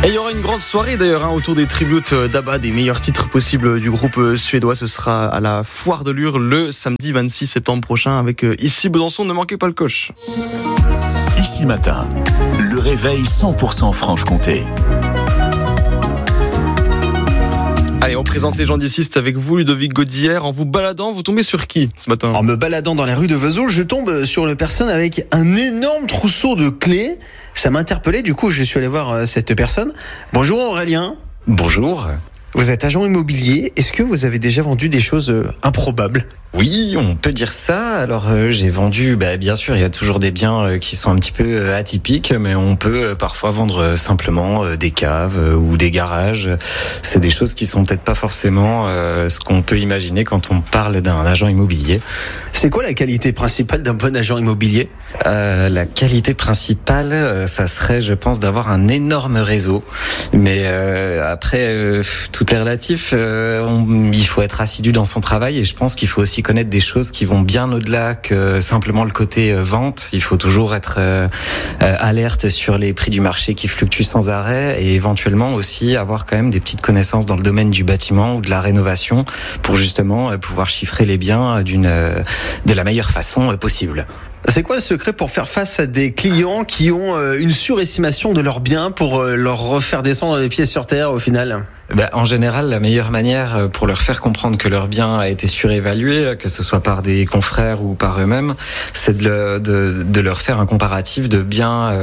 Et il y aura une grande soirée d'ailleurs autour des tributes d'ABBA, des meilleurs titres possibles du groupe suédois. Ce sera à la Foire de Lure le samedi 26 septembre prochain avec ici Besançon. Ne manquez pas le coche. Ici Matin, le réveil 100% Franche-Comté. Allez, on présente les gens d'ici, c'est avec vous Ludovic Godillère. En vous baladant, vous tombez sur qui ce matin ? En me baladant dans la rue de Vesoul, je tombe sur une personne avec un énorme trousseau de clés. Ça m'a interpellé, du coup je suis allé voir cette personne. Bonjour Aurélien. Bonjour. Vous êtes agent immobilier, est-ce que vous avez déjà vendu des choses improbables ? Oui, on peut dire ça. Alors j'ai vendu, bien sûr, il y a toujours des biens qui sont un petit peu atypiques, mais on peut parfois vendre simplement des caves ou des garages. C'est des choses qui sont peut-être pas forcément ce qu'on peut imaginer quand on parle d'un agent immobilier. C'est quoi la qualité principale d'un bon agent immobilier ? La qualité principale, ça serait, je pense, d'avoir un énorme réseau. Mais après, tout est relatif. Il faut être assidu dans son travail et je pense qu'il faut aussi connaître des choses qui vont bien au-delà que simplement le côté vente. Il faut toujours être alerte sur les prix du marché qui fluctuent sans arrêt et éventuellement aussi avoir quand même des petites connaissances dans le domaine du bâtiment ou de la rénovation pour justement pouvoir chiffrer les biens de la meilleure façon possible. C'est quoi le secret pour faire face à des clients qui ont une surestimation de leurs biens pour leur refaire descendre les pieds sur terre au final ? En général, la meilleure manière pour leur faire comprendre que leur bien a été surévalué, que ce soit par des confrères ou par eux-mêmes, c'est de leur faire un comparatif de biens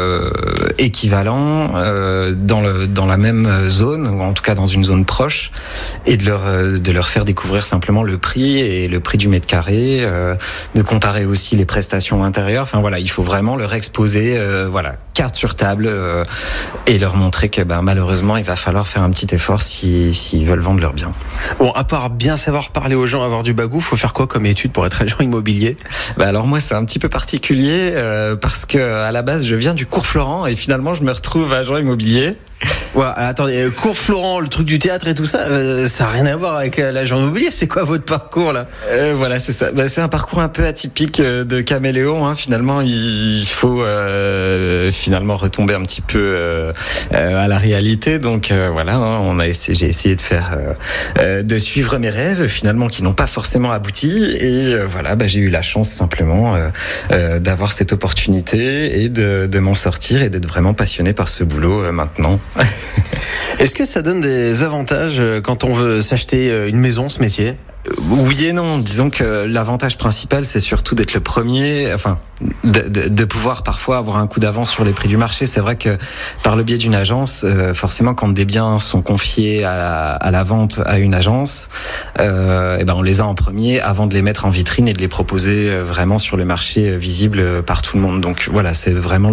équivalents dans la même zone, ou en tout cas dans une zone proche, et de leur faire découvrir simplement le prix et le prix du mètre carré, de comparer aussi les prestations intérieures. Enfin voilà, il faut vraiment leur exposer, carte sur table, et leur montrer que malheureusement, il va falloir faire un petit effort s'ils veulent vendre leurs biens. Bon, à part bien savoir parler aux gens, avoir du bagou, faut faire quoi comme étude pour être agent immobilier ? Alors moi, c'est un petit peu particulier parce que à la base, je viens du cours Florent et finalement, je me retrouve agent immobilier. Ouais, attendez, cours Florent, le truc du théâtre et tout ça, ça n'a rien à voir avec l'agent immobilier. C'est quoi votre parcours là ? Voilà, c'est ça. C'est un parcours un peu atypique de caméléon. Finalement, il faut finalement retomber un petit peu à la réalité. Donc j'ai essayé de faire, de suivre mes rêves, finalement qui n'ont pas forcément abouti. Et j'ai eu la chance simplement d'avoir cette opportunité et de m'en sortir et d'être vraiment passionné par ce boulot maintenant. Est-ce que ça donne des avantages quand on veut s'acheter une maison, ce métier ? Oui et non. Disons que l'avantage principal, c'est surtout d'être le premier, de pouvoir parfois avoir un coup d'avance sur les prix du marché. C'est vrai que par le biais d'une agence, forcément, quand des biens sont confiés à la vente à une agence, on les a en premier avant de les mettre en vitrine et de les proposer vraiment sur le marché visible par tout le monde. Donc voilà, c'est vraiment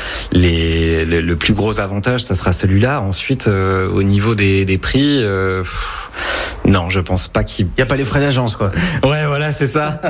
le plus gros avantage, ça sera celui-là. Ensuite, au niveau des prix, non, je pense pas qu'il y a pas les frais d'agence, quoi. Ouais, voilà, c'est ça.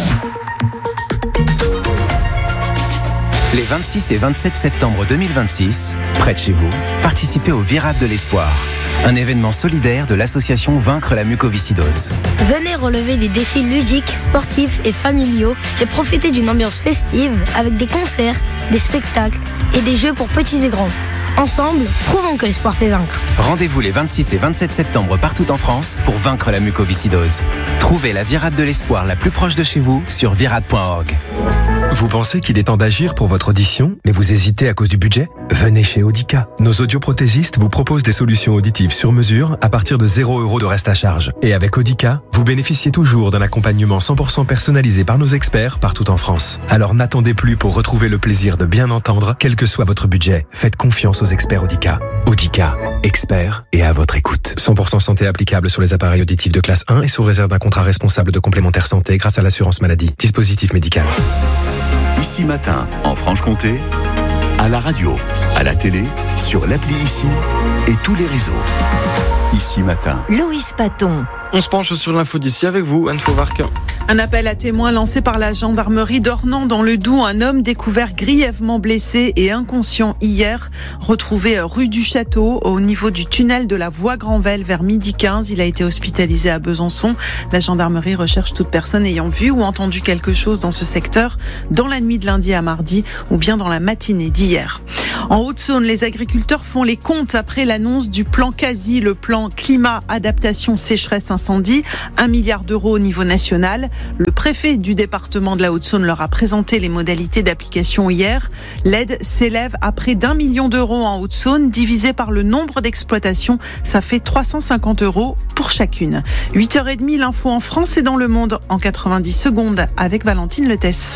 Les 26 et 27 septembre 2026, près de chez vous, participez au Virade de l'Espoir, un événement solidaire de l'association Vaincre la mucoviscidose. Venez relever des défis ludiques, sportifs et familiaux et profiter d'une ambiance festive avec des concerts, des spectacles et des jeux pour petits et grands. Ensemble, prouvons que l'espoir fait vaincre. Rendez-vous les 26 et 27 septembre partout en France pour vaincre la mucoviscidose. Trouvez la Virade de l'Espoir la plus proche de chez vous sur virade.org. Vous pensez qu'il est temps d'agir pour votre audition, mais vous hésitez à cause du budget ? Venez chez Audica. Nos audioprothésistes vous proposent des solutions auditives sur mesure à partir de 0 € de reste à charge. Et avec Audica, vous bénéficiez toujours d'un accompagnement 100% personnalisé par nos experts partout en France. Alors n'attendez plus pour retrouver le plaisir de bien entendre, quel que soit votre budget. Faites confiance aux experts Audica. Audica, experts et à votre écoute. 100% santé applicable sur les appareils auditifs de classe 1 et sous réserve d'un contrat responsable de complémentaire santé grâce à l'assurance maladie. Dispositif médical. Ici Matin, en Franche-Comté, à la radio, à la télé, sur l'appli Ici et tous les réseaux. Ici Matin. Loïs Paton. On se penche sur l'info d'ici avec vous, Anne Fauvarc. Un appel à témoins lancé par la gendarmerie d'Ornans dans le Doubs. Un homme découvert grièvement blessé et inconscient hier, retrouvé rue du Château au niveau du tunnel de la voie Granvelle vers 12h15. Il a été hospitalisé à Besançon. La gendarmerie recherche toute personne ayant vu ou entendu quelque chose dans ce secteur dans la nuit de lundi à mardi ou bien dans la matinée d'hier. En Haute-Saône, les agriculteurs font les comptes après l'annonce du plan CASI, le plan climat, adaptation, sécheresse, incendie, 1 milliard d'euros au niveau national. Le préfet du département de la Haute-Saône leur a présenté les modalités d'application hier. L'aide s'élève à près d'1 million d'euros en Haute-Saône, divisé par le nombre d'exploitations. Ça fait 350 euros pour chacune. 8h30, l'info en France et dans le monde en 90 secondes avec Valentine Letès.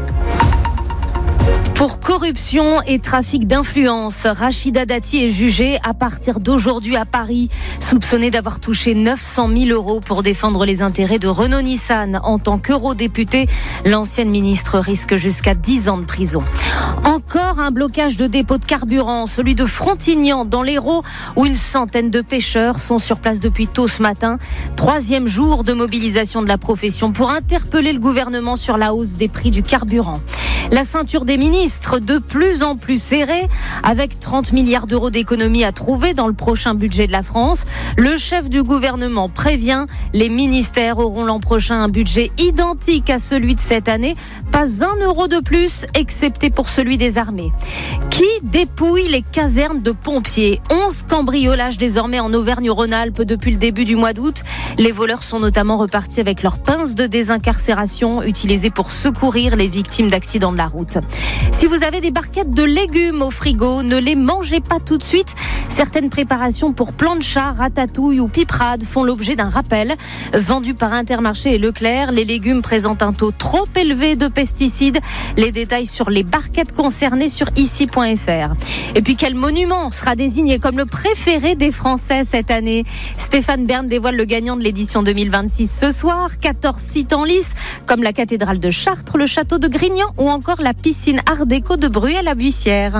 Pour corruption et trafic d'influence, Rachida Dati est jugée à partir d'aujourd'hui à Paris, soupçonnée d'avoir touché 900 000 euros pour défendre les intérêts de Renault-Nissan. En tant qu'eurodéputée, l'ancienne ministre risque jusqu'à 10 ans de prison. Encore un blocage de dépôt de carburant, celui de Frontignan dans l'Hérault, où une centaine de pêcheurs sont sur place depuis tôt ce matin. 3e jour de mobilisation de la profession pour interpeller le gouvernement sur la hausse des prix du carburant. La ceinture des ministres de plus en plus serrée, avec 30 milliards d'euros d'économies à trouver dans le prochain budget de la France. Le chef du gouvernement prévient, les ministères auront l'an prochain un budget identique à celui de cette année, pas 1 euro de plus, excepté pour celui des armées. Qui dépouille les casernes de pompiers ? 11 cambriolages désormais en Auvergne-Rhône-Alpes depuis le début du mois d'août. Les voleurs sont notamment repartis avec leurs pinces de désincarcération utilisées pour secourir les victimes d'accidents de la route. Si vous avez des barquettes de légumes au frigo, ne les mangez pas tout de suite. Certaines préparations pour plancha, ratatouille ou piperade font l'objet d'un rappel. Vendus par Intermarché et Leclerc, les légumes présentent un taux trop élevé de pesticides. Les détails sur les barquettes concernées sur ici.fr. Et puis quel monument sera désigné comme le préféré des Français cette année ? Stéphane Bern dévoile le gagnant de l'édition 2026 ce soir. 14 sites en lice, comme la cathédrale de Chartres, le château de Grignan ou encore la piscine Art déco de Bruay-à-la-Buissière.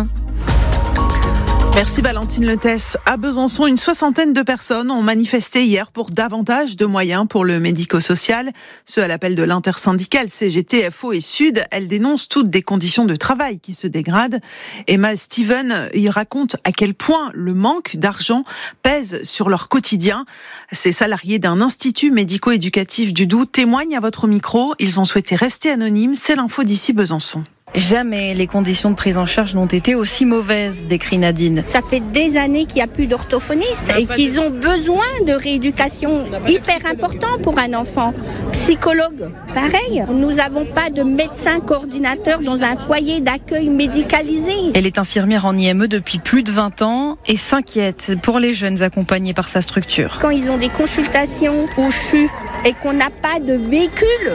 Merci Valentine Letès. À Besançon, une 60aine de personnes ont manifesté hier pour davantage de moyens pour le médico-social. Ce à l'appel de l'intersyndicale CGT, FO et Sud. Elles dénoncent toutes des conditions de travail qui se dégradent. Emma Steven y raconte à quel point le manque d'argent pèse sur leur quotidien. Ces salariés d'un institut médico-éducatif du Doubs témoignent à votre micro. Ils ont souhaité rester anonymes. C'est l'info d'ici Besançon. Jamais les conditions de prise en charge n'ont été aussi mauvaises, décrit Nadine. Ça fait des années qu'il n'y a plus d'orthophonistes et qu'ils ont besoin de rééducation hyper important pour un enfant. Psychologue, pareil. Nous n'avons pas de médecin coordinateur dans un foyer d'accueil médicalisé. Elle est infirmière en IME depuis plus de 20 ans et s'inquiète pour les jeunes accompagnés par sa structure. Quand ils ont des consultations au CHU et qu'on n'a pas de véhicule,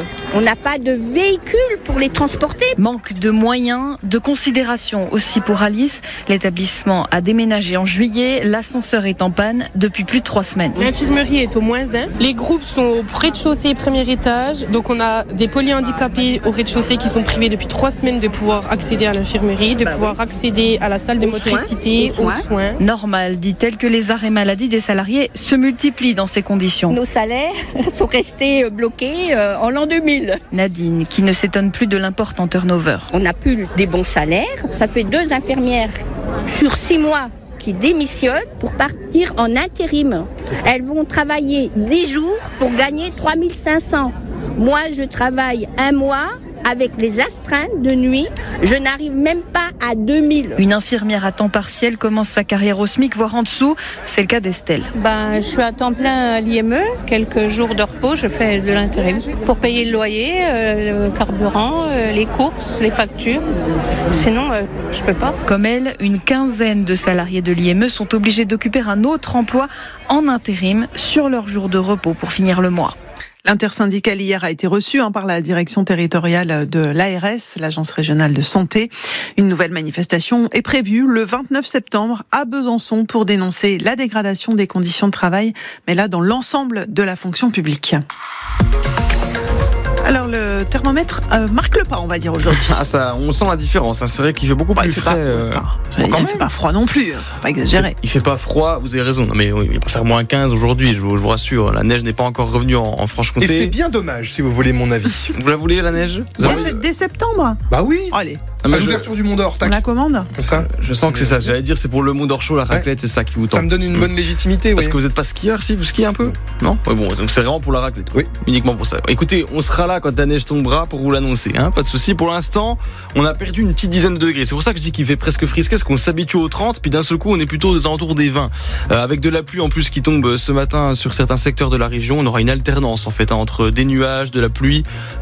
pour les transporter. Manque de moyens, de considération aussi pour Alice. L'établissement a déménagé en juillet. L'ascenseur est en panne depuis plus de 3 semaines. L'infirmerie est au -1. Les groupes sont au rez-de-chaussée, premier étage. Donc on a des polyhandicapés au rez-de-chaussée qui sont privés depuis 3 semaines de pouvoir accéder à l'infirmerie, de pouvoir accéder à la salle de motricité, aux soins. Normal, dit-elle, que les arrêts maladie des salariés se multiplient dans ces conditions. Nos salaires sont restés bloqués en l'an 2000. Nadine, qui ne s'étonne plus de l'important turnover. On n'a plus des bons salaires. Ça fait 2 infirmières sur 6 mois qui démissionnent pour partir en intérim. Elles vont travailler 10 jours pour gagner 3 500. Moi, je travaille 1 mois. Avec les astreintes de nuit, je n'arrive même pas à 2000. Une infirmière à temps partiel commence sa carrière au SMIC, voire en dessous. C'est le cas d'Estelle. Je suis à temps plein à l'IME. Quelques jours de repos, je fais de l'intérim pour payer le loyer, le carburant, les courses, les factures. Sinon, je peux pas. Comme elle, une quinzaine de salariés de l'IME sont obligés d'occuper un autre emploi en intérim sur leur jour de repos pour finir le mois. L'intersyndicale hier a été reçue par la direction territoriale de l'ARS, l'Agence régionale de santé. Une nouvelle manifestation est prévue le 29 septembre à Besançon pour dénoncer la dégradation des conditions de travail, mais là dans l'ensemble de la fonction publique. Alors le thermomètre marque le pas, on va dire aujourd'hui. Ah ça, on sent la différence. Hein. C'est vrai qu'il fait beaucoup plus frais. Il fait pas froid non plus, faut pas exagérer. Il fait pas froid, vous avez raison. Non mais il va pas faire moins 15 aujourd'hui, je vous rassure. La neige n'est pas encore revenue en Franche-Comté. Et c'est bien dommage, si vous voulez mon avis. Vous la voulez la neige? Dès septembre. Bah oui. Allez. À l'ouverture du Mont d'Or, tac. On la commande. Comme ça. Je sens que c'est ça. J'allais dire c'est pour le Mont d'Or chaud, la raclette, c'est ça qui vous tente. Ça me donne une bonne légitimité. Parce que vous êtes pas skieur, si vous skiez un peu? Non. Ouais, bon, donc c'est vraiment pour la raclette. Oui. Uniquement pour ça. Écoutez, on sera là quand la neige tombera pour vous l'annoncer. Hein, pas de souci. Pour l'instant, on a perdu une petite dizaine de degrés. C'est pour ça que je dis qu'il fait presque frisquet, parce qu'on s'habitue aux 30, puis d'un seul coup, on est plutôt aux alentours des 20. Avec de la pluie en plus qui tombe ce matin sur certains secteurs de la région, on aura une alternance en fait entre des nuages, de la pluie.